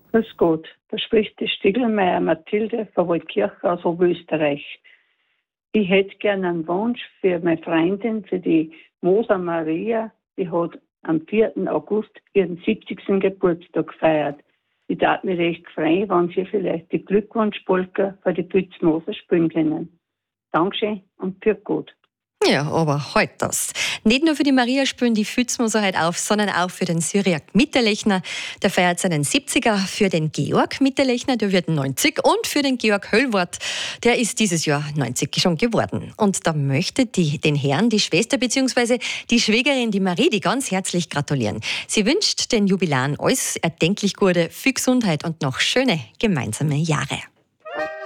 Grüß Gott, da spricht die Stiegelmeier Mathilde von Waldkirch aus Oberösterreich. Ich hätte gerne einen Wunsch für meine Freundin, für die Moser Maria, die hat am 4. August ihren 70. Geburtstag gefeiert. Ich darf mich recht freuen, wenn Sie vielleicht die Glückwunschpolka für die Pützmoser spielen können. Dankeschön und für gut. Ja, aber halt das. Nicht nur für die Maria spielen die Pfützmoser heute auf, sondern auch für den Syriak Mitterlechner. Der feiert seinen 70er. Für den Georg Mitterlechner, der wird 90. Und für den Georg Höllwort, der ist dieses Jahr 90 schon geworden. Und da möchte den Herren die Schwester bzw. die Schwägerin, die Marie, die ganz herzlich gratulieren. Sie wünscht den Jubilaren alles erdenklich Gute, viel Gesundheit und noch schöne gemeinsame Jahre.